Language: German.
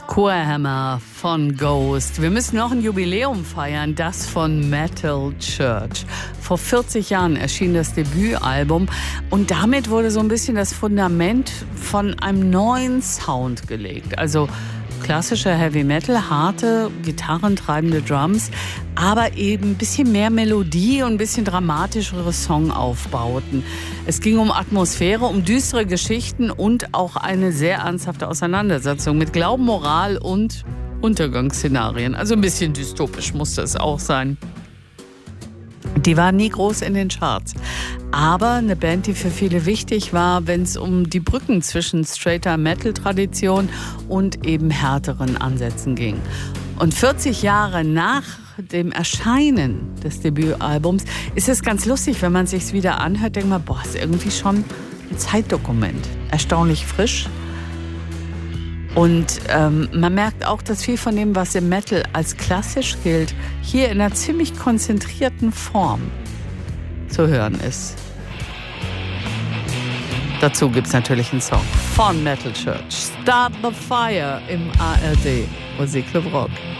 Hammer von Ghost. Wir müssen noch ein Jubiläum feiern, das von Metal Church. Vor 40 Jahren erschien das Debütalbum und damit wurde so ein bisschen das Fundament von einem neuen Sound gelegt. Also klassischer Heavy Metal, harte, gitarrentreibende Drums, aber eben ein bisschen mehr Melodie und ein bisschen dramatischere Songaufbauten. Es ging um Atmosphäre, um düstere Geschichten und auch eine sehr ernsthafte Auseinandersetzung mit Glauben, Moral und Untergangsszenarien. Also ein bisschen dystopisch musste es auch sein. Die waren nie groß in den Charts. Aber eine Band, die für viele wichtig war, wenn es um die Brücken zwischen straighter Metal-Tradition und eben härteren Ansätzen ging. Und 40 Jahre nach dem Erscheinen des Debütalbums ist es ganz lustig, wenn man es sich wieder anhört, denkt man, boah, ist irgendwie schon ein Zeitdokument. Erstaunlich frisch. Und man merkt auch, dass viel von dem, was im Metal als klassisch gilt, hier in einer ziemlich konzentrierten Form zu hören ist. Dazu gibt es natürlich einen Song von Metal Church. Start the Fire im ARD Musikclub Rock.